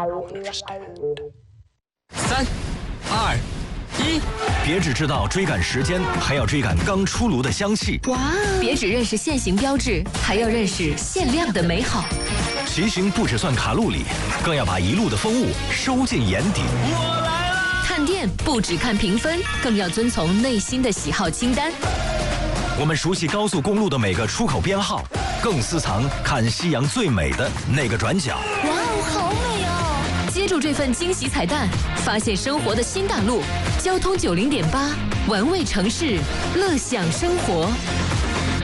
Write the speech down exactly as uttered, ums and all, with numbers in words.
三、二、一， 别只知道追赶时间，还要追赶刚出炉的香气。 哇！别只认识限行标志，还要认识限量的美好。 骑行不只算卡路里，更要把一路的风物收进眼底。 我来了！ 看店不只看评分，更要遵从内心的喜好清单。 我们熟悉高速公路的每个出口编号，更私藏看夕阳最美的那个转角。 哇哦，好美哦！接住这份惊喜彩蛋，发现生活的新大陆。交通九零点八，玩味城市，乐享生活。